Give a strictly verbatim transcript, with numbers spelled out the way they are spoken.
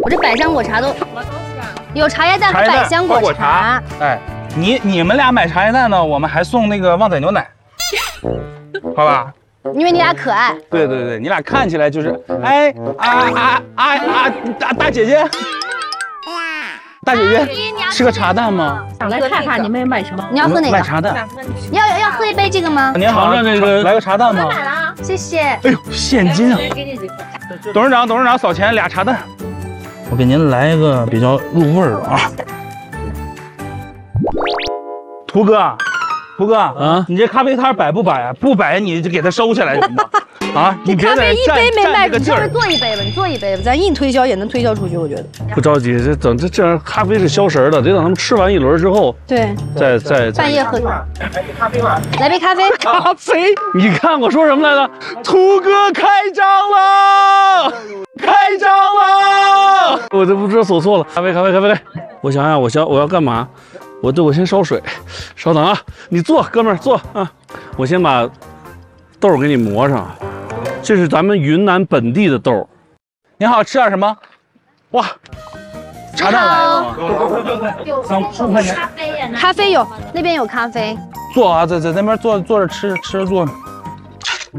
我这百香果茶都有茶叶蛋和百香果茶。 茶哎，你你们俩买茶叶蛋呢，我们还送那个旺仔牛奶，好吧？ 因为你俩可爱。 对对对，你俩看起来就是哎啊啊啊啊大大姐姐。 大姐姐，吃个茶蛋吗？ 想来看看你们买什么？ 你要喝哪个？ 买茶蛋。 你要要喝一杯这个吗？ 您好，这个来个茶蛋吗？ 买了，谢谢。 哎呦，现金啊！董事长，董事长扫钱，俩茶蛋。我给您来一个比较入味儿的啊。图哥，图哥啊，你这咖啡摊摆不摆啊？不摆你就给它收起来行吗？啊，你别在这咖啡一杯没卖，你稍微劲儿。 做一杯吧，你做一杯吧，咱硬推销也能推销出去，我觉得。 不着急，这等这这样咖啡是消食的，得等他们吃完一轮之后， 对， 再再再。 半夜喝。来杯咖啡。 咖啡，你看我说什么来着？图哥开张了，开张了！我这不知道走错了。咖啡，咖啡，咖啡，来！我想想，我想我要干嘛？我对我先烧水，稍等啊，你坐，哥们儿坐啊。我先把豆给你磨上。 这是咱们云南本地的豆。 您好，吃点什么？哇，茶蛋来了吗？ 咖啡有，那边有咖啡。 坐啊，在在那边坐坐着吃吃坐着。